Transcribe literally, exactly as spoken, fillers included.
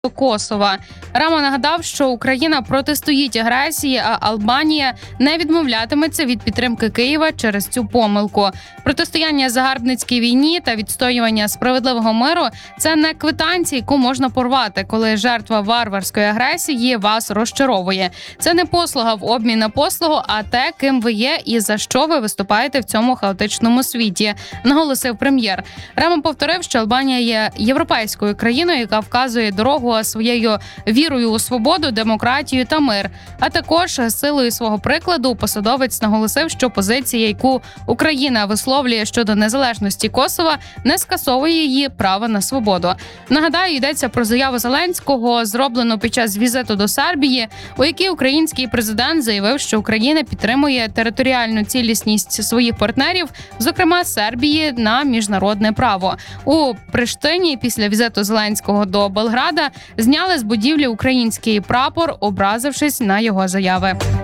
Косова. Рама нагадав, що Україна протистоїть агресії, а Албанія не відмовлятиметься від підтримки Києва через цю помилку. Протистояння загарбницькій війні та відстоювання справедливого миру – це не квитанція, яку можна порвати, коли жертва варварської агресії вас розчаровує. Це не послуга в обмін на послугу, а те, ким ви є і за що ви виступаєте в цьому хаотичному світі, наголосив прем'єр. Рама повторив, що Албанія є європейською країною, яка вказує дорогу своєю вірою у свободу, демократію та мир. А також силою свого прикладу посадовець наголосив, що позиція, яку Україна висловлює щодо незалежності Косова, не скасовує її права на свободу. Нагадаю, йдеться про заяву Зеленського, зроблену під час візиту до Сербії, у якій український президент заявив, що Україна підтримує територіальну цілісність своїх партнерів, зокрема Сербії, на міжнародне право. У Приштині після візиту Зеленського до Белграда зняли з будівлі український прапор, образившись на його заяви.